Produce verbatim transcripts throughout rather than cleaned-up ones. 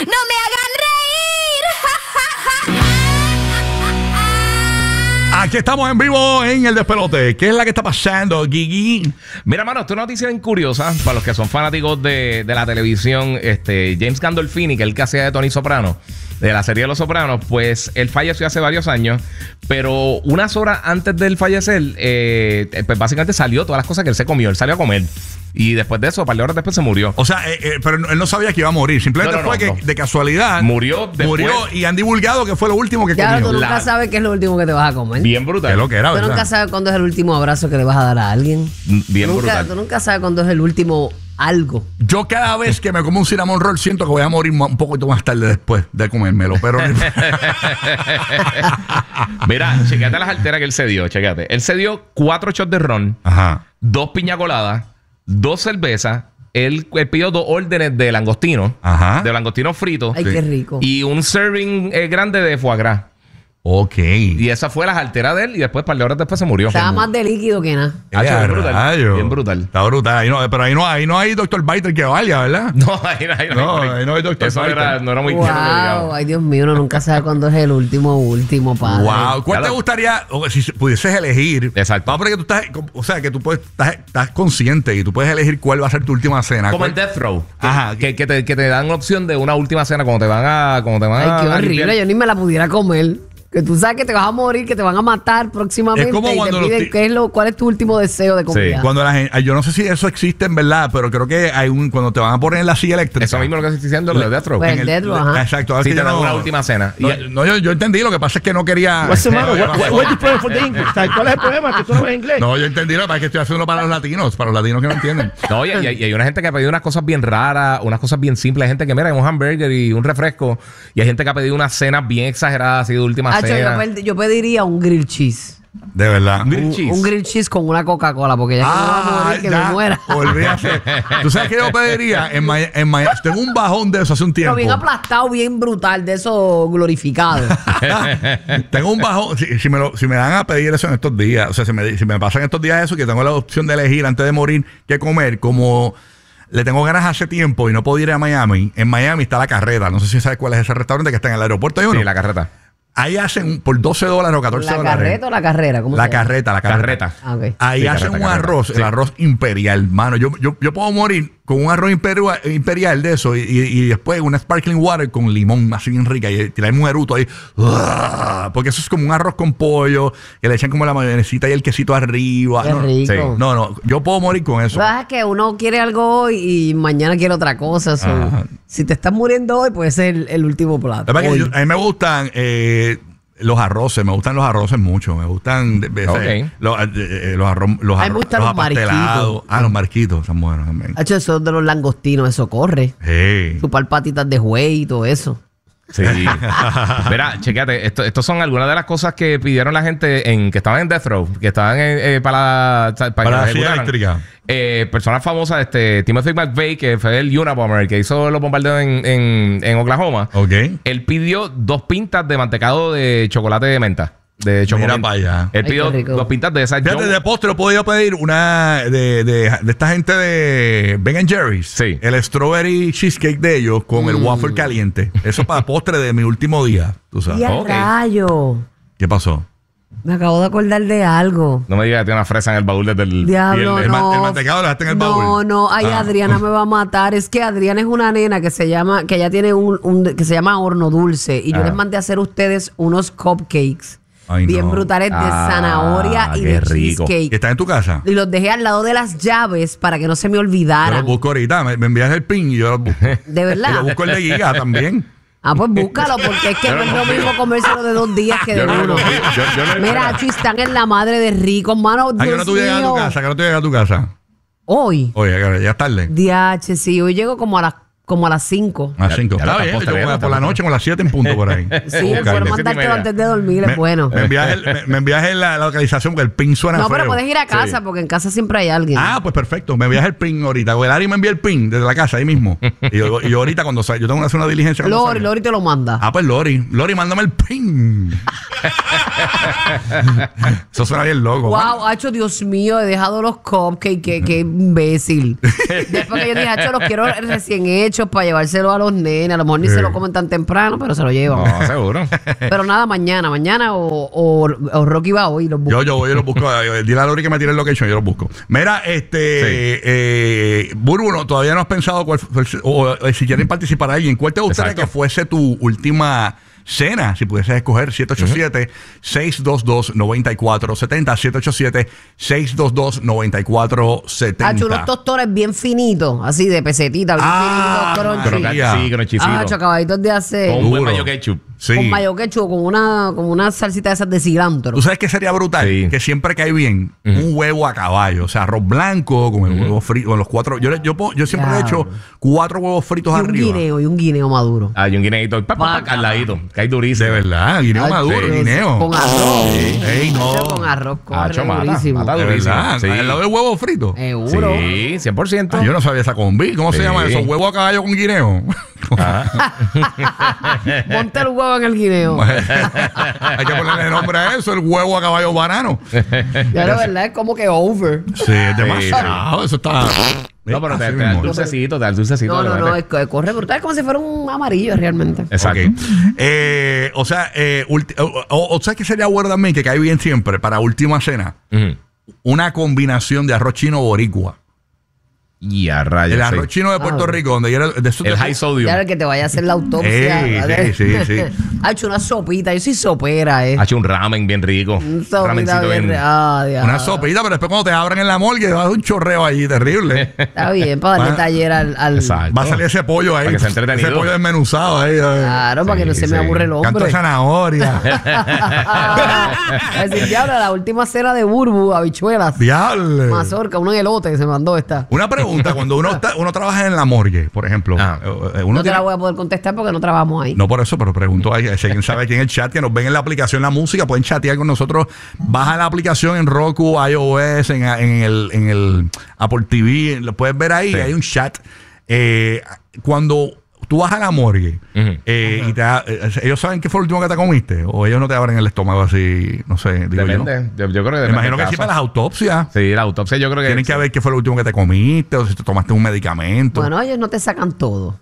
No me hagan reír. Aquí estamos en vivo en El Despelote. ¿Qué es la que está pasando, Gigi? Mira, mano, esta es una noticia bien curiosa para los que son fanáticos de, de la televisión. Este, James Gandolfini, que es el que hacía de Tony Soprano, de la serie de Los Sopranos, pues él falleció hace varios años, pero unas horas antes de él fallecer, eh, pues básicamente salió todas las cosas que él se comió. Él salió a comer. Y después de eso, un par de horas después se murió. O sea, eh, eh, pero él no sabía que iba a morir. Simplemente no, no, fue no, que no. de casualidad murió después. Murió y han divulgado que fue lo último que Ya, comió. tú nunca La- sabes qué es lo último que te vas a comer. Bien brutal. Que lo que era, Tú ¿verdad? nunca sabes cuándo es el último abrazo que le vas a dar a alguien. Bien tú nunca, brutal. Tú nunca sabes cuándo es el último algo. Yo cada vez que me como un cinnamon roll siento que voy a morir un poquito más tarde después de comérmelo, pero Mira, chequete las alteras que él se dio, chequete. Él se dio cuatro shots de ron, ajá. dos piña coladas, dos cervezas. Él, él pidió dos órdenes de langostino, Ajá. de langostino frito, Ay, Sí. qué rico. y un serving eh, grande de foie gras. Ok. Y esa fue las alteras de él, y después, un par de horas después, se murió. Estaba más de líquido que nada. Ah, Eh, bien brutal. rayo. Bien brutal. Está brutal. Ahí no, pero ahí no, ahí no hay doctor Biter que valga, ¿verdad? No, ahí, ahí, No, ahí, ahí no hay doctor Eso no Fighter. era, no era muy claro que Wow, digamos. ay Dios mío, uno nunca sabe cuándo es el último, último, padre. Wow. ¿Cuál Ya te lo- gustaría, o si pudieses elegir? Exacto. Vamos, porque tú estás, o sea, que tú puedes, estás, estás consciente y tú puedes elegir cuál va a ser tu última cena. Como en ¿Cuál- Death Row. Que, Ajá. Que, que te, que te dan opción de una última cena cuando te van a... Cuando te van Ay, a, qué a horrible. limpiar. Yo ni me la pudiera comer. Que tú sabes que te vas a morir, que te van a matar próximamente. Es como y te cuando los piden ti- qué es lo, cuál es tu último deseo de comida. Cuando la gente, yo no sé si eso existe en verdad, pero creo que hay un, cuando te van a poner en la silla eléctrica. Eso mismo lo que estoy diciendo, lo de Death Row. Pues, en el- Death Row, ajá. Exacto. es Sí, que te yo dan no- una última cena. No, Y- no, yo, yo entendí, lo que pasa es que no quería. What's the matter? What, what, what you playing for the English? ¿Cuál es el problema? Que tú no ves inglés. No, yo entendí, lo que pasa es que estoy haciendo para los latinos, para los latinos que no entienden. No, y, y- y hay una gente que ha pedido unas cosas bien raras, unas cosas bien simples. Hay gente que, mira, un hamburger y un refresco. Y hay gente que ha pedido unas cenas bien exageradas, así de última Hacho, yo, cena. pe- yo pediría un grill cheese. De verdad. Grill Un, cheese. un grill cheese con una Coca-Cola, porque ya que me voy a morir, que me muera. Olvídate. ¿Tú sabes qué yo pediría? En Miami, en Miami- tengo un bajón de eso hace un Pero tiempo. bien aplastado, bien brutal, de eso glorificado. Tengo un bajón. Si, si me lo, si me dan a pedir eso en estos días, o sea, si me, si me pasan estos días eso, que tengo la opción de elegir antes de morir qué comer, como le tengo ganas hace tiempo y no puedo ir a Miami. En Miami está La Carreta. No sé si sabes cuál es ese restaurante que está en el aeropuerto. ¿Hay uno? Sí, la carreta. Ahí hacen por doce dólares o catorce ¿La dólares. carreta o la carrera? ¿Cómo La se llama? carreta, la carreta. Carreta. Ah, ok. Ahí Sí, hacen carreta, un carreta. arroz, Sí. el arroz imperial, mano. Yo, yo, yo puedo morir con un arroz imperial, imperial de eso y, y- y después una sparkling water con limón así bien rica y tirarme un eruto ahí. ¡Uah! Porque eso es como un arroz con pollo que le echan como la mayonesita y el quesito arriba. Qué no, rico. sí. no, no, yo puedo morir con eso. ¿Sabes que uno quiere algo hoy y mañana quiere otra cosa? so, Ajá. si te estás muriendo hoy, puede ser el, el último plato. La verdad que Hoy. yo- a mí me gustan eh, los arroces, me gustan los arroces mucho, me gustan de- de- Ok. eh, los, eh, eh, los arroz, los, A mí me arroz- gustan los los marquitos. apastelados. Ah, los marquitos, están buenos también. Hacho, eso de los langostinos, eso corre. Hey. Chupar patitas de juey y todo eso. Sí. Mira, chequéate, esto, estos son algunas de las cosas que pidieron la gente en que estaban en Death Row, que estaban en, eh, para, para, Para que la los silla ejecutaran. eléctrica. Eh, personas famosas, este Timothy McVeigh, que fue el Unabomber, que hizo los bombardeos en, en, en Oklahoma. Ok. Él pidió dos pintas de mantecado de chocolate de menta. De chocolate. Mira para allá. Él Ay, pidió qué rico. dos pintas de esas. Fíjate, Yo- de postre he podido pedir una de, de, de esta gente de Ben and Jerry's. Sí. El strawberry cheesecake de ellos con el waffle caliente. Eso para postre de mi último día. ¿Tú sabes? ¡Y a Ok. rayo! ¿Qué pasó? Me acabo de acordar de algo. No me digas que tiene una fresa en el baúl desde el Diablo, el ma- no. el mantecado lo dejaste en el no, baúl. no. Ay, Ah. Adriana me va a matar. Es que Adriana es una nena que se llama, que ella tiene un, un- que se llama horno dulce. Y yo Ah. les mandé a hacer a ustedes unos cupcakes. Ay, bien no. brutales de Ah, zanahoria y qué de rico. cheesecake. ¿Está en tu casa? Y los dejé al lado de las llaves para que no se me Yo olvidaran. los busco ahorita. Me, me envías el pin y yo los busco. De Y yo verdad. busco el de Giga también. Ah, pues búscalo, porque es que Yo no no es lo confío. mismo comérselo de dos días que de Yo no uno. confío. Yo- yo no- Mira, Chu, están en la madre de ricos, mano. Ah, que Dios no tú llegas a tu mío. casa, que no tú llegas a tu casa. Hoy. Oye, que ya es tarde. D H, sí, hoy llego como a las como a las cinco. A las cinco. ya Está está bien, postre, yo ya por está la postre. noche, con las siete en punto por ahí. Sí, Buscarle. puedo siete y mandártelo media. antes de dormir, Me- es bueno. Me envías, el, me, me envías el- la, la localización porque el pin suena No, feo. pero puedes ir a casa, Sí. porque en casa siempre hay alguien. Ah, pues perfecto. Me envías el pin ahorita. O el Ari me envía el pin desde la casa ahí mismo. Y yo, y yo ahorita cuando salga, yo tengo que hacer una diligencia. cuando Lori, salga. Lori te lo manda. Ah, pues Lori. Lori, mándame el pin. Eso suena bien loco. mano. Wow, Hacho, Dios mío, he dejado los cupcakes, qué, qué imbécil. Después que yo dije, Hacho, los quiero recién hechos para llevárselo a los nenes. A lo mejor ni Sí. se lo comen tan temprano, pero se lo llevan. No, seguro. Pero nada, mañana, mañana o, o, o Rocky va hoy y los busca. Yo, yo voy y los busco. eh, Dile a Lori que me tire el location, yo los busco. Mira, este. Sí. Eh, Burbu, no, todavía no has pensado cuál fue el- o, o si quieren participar a alguien. ¿Cuál te gustaría Exacto. que fuese tu última cena? Si pudieses escoger siete ocho siete, seis dos dos, nueve cuatro siete cero. siete ocho siete, seis dos dos, nueve cuatro siete Hacho, cero. unos tostones bien finitos, así de pesetita, bien Ah, finitos, pero crunchy. ya. Sí, con el chisito. Hacho, acabaditos de hacer. Con un buen Duro. mayo ketchup. Sí. Con mayo ketchup, con una, con una salsita de esas de cilantro. ¿Tú sabes qué sería brutal? Sí. Que siempre cae bien un huevo a caballo. O sea, arroz blanco con el huevo frito, con los cuatro. Yo, le- yo, po- yo siempre le he hecho Diablo. cuatro huevos fritos Y un arriba. guineo, y un guineo maduro. Hay un guineito. Pa, pa, pa, al ladito. Que hay durísimo. De verdad, guineo Ay, maduro, sí. guineo. Con arroz. Ey, no. Hacho, con arroz, Hacho, corre mata, durísimo. mata De durísimo. verdad. Sí. Al lado del huevo frito. Seguro. Sí, cien por ciento. Ah, yo no sabía esa combi. ¿Cómo se Sí. llama eso? ¿Huevo a caballo con guineo? Ponte el huevo en el guineo. Hay que ponerle nombre a eso, el huevo a caballo banano. Ya la verdad es como que over. Sí, es demasiado. Eso está. No, pero te, Así te da el mismo. dulcecito, te da el dulcecito. No, le no, no, metes. es que corre brutal, es como si fuera un amarillo realmente. Exacto. Ok. Eh, o sea, eh, ulti- o, o, o sea que sería bueno también que cae bien siempre para última cena Ujú. una combinación de arroz chino boricua. Y a rayos. El arroz sí. chino de Puerto Ah. Rico, donde yo era de esos El de- high sodium. Ya el que te vaya a hacer la autopsia. Ey, ¿vale? sí, sí, sí. Ha hecho una sopita, yo soy sopera, eh. Ha hecho un ramen bien rico. Un Un sopita ramencito bien. bien. Ah, diablo. una sopita, pero después cuando te abran en la morgue va a dar un chorreo allí terrible. Está bien, para darle Va- taller al. al- Exacto. Va a salir ese pollo ahí. Para que sea entretenido. Ese pollo desmenuzado ahí. Claro, para que no Sí, se me sí. aburre el Canto hombre. de zanahoria. Es decir, diablo, la última cena de Burbu, habichuelas. Diablo. Mazorca, un elote se mandó esta. Una pregunta, cuando uno está, uno trabaja en la morgue, por ejemplo, Ah. eh, eh, uno No te tiene- la voy a poder contestar porque no trabajamos ahí. No por eso, pero pregunto ahí, si alguien sabe aquí en el chat que nos ven en la aplicación La Música, pueden chatear con nosotros. Baja la aplicación en Roku, iOS, en, en el, en el Apple T V, lo puedes ver ahí, Sí. hay un chat. Eh, cuando tú vas a la morgue Ujú. eh, y te da- eh, ellos saben qué fue lo último que te comiste, o ellos no te abren el estómago así, no sé, digo yo. Depende. Yo, yo creo que Me depende imagino del que sí caso. para las autopsias. Sí, la autopsia yo creo que. Tienen que ver qué fue lo último que te comiste, o si te tomaste un medicamento. Bueno, ellos no te sacan todo.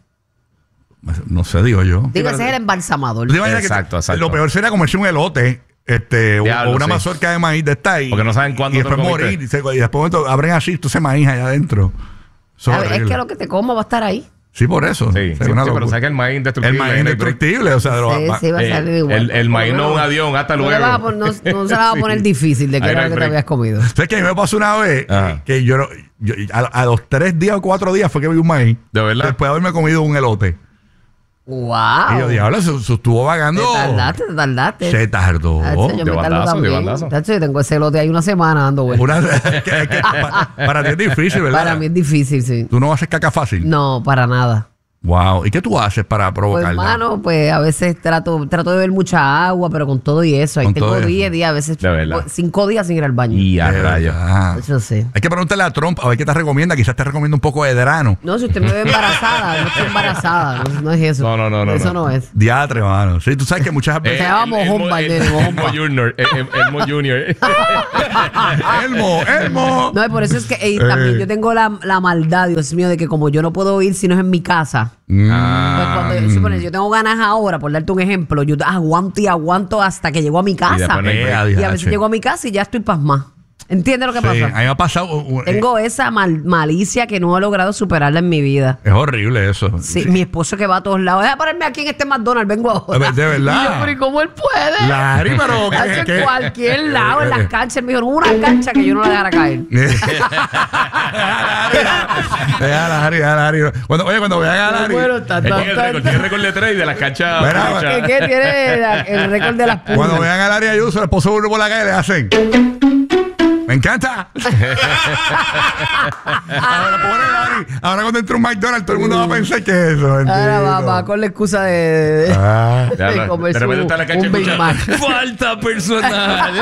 No sé, digo yo. Digo, pero- ese es el embalsamador. ¿Tú te imaginas que Exacto, te- exacto. Lo peor sería comerse un elote, este, o- Diablo, o una sí. mazorca de maíz de esta y, Porque no saben cuándo y te lo después comiste. morir. Y, se- y después momento abren así, tú se maíz allá adentro. Eso es A ver, es horrible. que lo que te como va a estar ahí. Sí, por eso. Sí, Sería sí, una sí, pero locura. sabes que el maíz indestructible. El maíz no hay break. indestructible, o sea, de lo- Sí, va- sí, va a Eh, salir igual. el, el maíz no es un avión, hasta No, luego. le vas a pon- no, no se la va a poner Sí. difícil de que Ahí era no lo hay que te break. habías comido. ¿Sabes que a mí me pasó una vez Ajá. que yo, no- yo- a, a los tres días o cuatro días fue que vi un maíz. ¿De verdad? Después de haberme comido un elote. ¡Wow! Y yo, diablo, se, se estuvo vagando. Te tardaste, te tardaste. Se tardó. Tacho, yo De me tardo bandazo, de también. bandazo. Tacho, yo tengo ese lote ahí una semana dando vueltas. Una- que- que- pa- para ti es difícil, ¿verdad? Para mí es difícil, sí. Tú no haces caca fácil. No, para nada. Wow. ¿Y qué tú haces para Pues, provocarla? hermano, pues a veces trato, trato de beber mucha agua, pero con todo y eso. Ahí Con tengo todo eso. diez días, a veces De verdad. cinco días sin ir al baño. Y a De rayos. verdad. Eso sí. Hay que preguntarle a Trump a ver qué te recomienda. Quizás te recomienda un poco de drano. No, si usted me ve embarazada, no estoy embarazada. No, no es eso. No, no, no, no, Eso no. no, es. Diatre, mano. Sí, tú sabes que muchas Eh, veces. Se llama el- el Mojón, Mo- Valdés, el- Mojón. Elmo Junior. el- el- Elmo Junior. Elmo, Elmo. No, y por eso es que eh, Eh. también yo tengo la, la maldad, Dios mío, de que como yo no puedo ir si no es en mi casa. Mm. Pues cuando yo, supone, yo tengo ganas ahora, por darte un ejemplo, yo aguanto y aguanto hasta que llego a mi casa. después no hay Eh, break. a Y a veces diache. llego a mi casa y ya estoy pasmada. ¿Entiendes lo que Sí, a pasa? mí me ha pasado. uh, uh, Tengo esa mal- malicia que no he logrado superarla en mi vida. Es horrible eso. Sí, mi esposo que va a todos lados. Deja ponerme aquí en este McDonald's, vengo ahora. De verdad. Y yo, pero ¿y cómo él puede? Larry, pero. Hace ¿qué- en qué? cualquier lado, en las canchas. Me dijo, una cancha que yo no la dejara caer. Deja a Larry, deja a Larry. Cuando, oye, cuando vean a Larry. Bueno, está, Él está, tiene el está, récord, tiene el récord de tres y de las canchas. Mira, canchas. ¿Qué, qué tiene la- el récord de las Cuando puntas? vean a Larry Ayuso, el esposo de uno por la calle, le hacen. Me encanta. Ahora, pobre Dari. Ahora cuando entra un McDonald's, todo el mundo va a pensar que es eso. Ahora va, va con la excusa de, de, Ah. de Ya, comer de repente su- está en la cancha un Big escuchando, Mac. falta personal.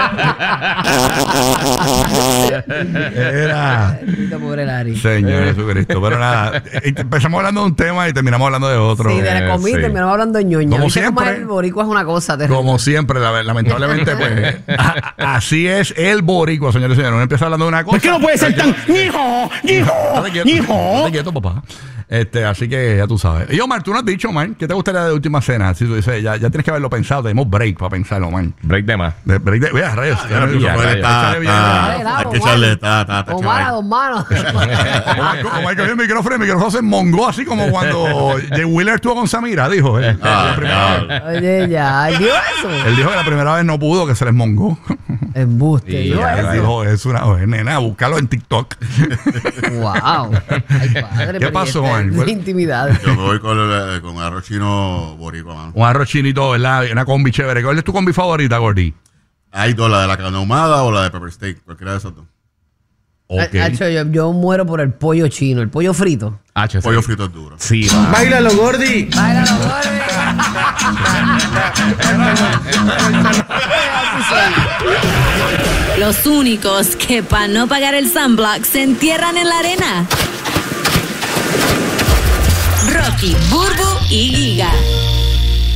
Era. Bendito, pobre Larry. Señor Jesucristo. Pero nada, eh, empezamos hablando de un tema y terminamos hablando de otro. Sí, de la comida, sí. terminamos hablando de ñoña. Como ¿Viste cómo siempre. el boricua es una cosa terrible? Como siempre, la- lamentablemente, pues, a- así es el boricua, señores y señores. Uno empieza hablando de una cosa. ¿Por qué no puede ser tan hijo, hijo, Estate quieto, hijo? estate quieto, papá. Este, así que ya tú sabes. Y Omar, tú no has dicho, man, ¿qué te gustaría de última cena? Si tú dices, ya, ya tienes que haberlo pensado, tenemos break para pensarlo, man. Break de más. De- break de, vea, rayos. Ya, Échale ya, pues, ya, está- bien. está- Dale, dale, Hay que Omar. echarle, está, está, está Omar a chévere. dos manos. Omar, Omar cogió el micrófono, el micrófono se mongó así como cuando Jay Wheeler estuvo con Samira, dijo. él. Ah, La primera vez. claro. Oye, ya, ¿él dijo eso? Él dijo que la primera vez no pudo, que se les mongó. Embuste, Y dijo ya, eso. Dijo, es una oye, nena, búscalo en TikTok. Wow. Ay, padre, ¿Qué pero pasó, y este- man? ¿Cuál- intimidad. Yo me voy con, el, con arroz chino boricua, mano. Un arroz chinito, ¿verdad? Una combi chévere. ¿Cuál es tu combi favorita, Gordy? Hay dos, la de la carne ahumada o la de pepper steak, cualquiera de esas dos. Ok. Hacho, yo, yo muero por el pollo chino, el pollo frito. H, sí. Pollo frito es duro. Sí, va. Báilalo, Gordy. Báilalo, gordi. Así soy. Los únicos que para no pagar el sunblock se entierran en la arena. Rocky, Burbu y